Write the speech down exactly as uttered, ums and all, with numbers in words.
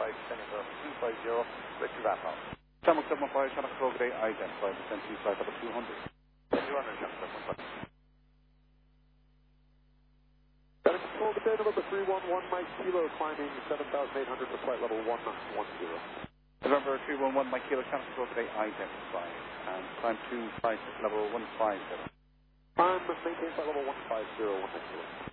five, descending for two five zero, Richard Rathhouse. Channel seven one five, Channel Cloak Day, identified, descend to side level two hundred. two hundred, Channel seven one five. Channel Control, good day, November three one one, Mike Kilo, climbing seven thousand eight hundred to flight level one one zero. November three one one, Mike Kilo, Channel Cloak Day, identified, and climb to flight level one five zero. Climb, maintain flight level one five zero, one nine zero.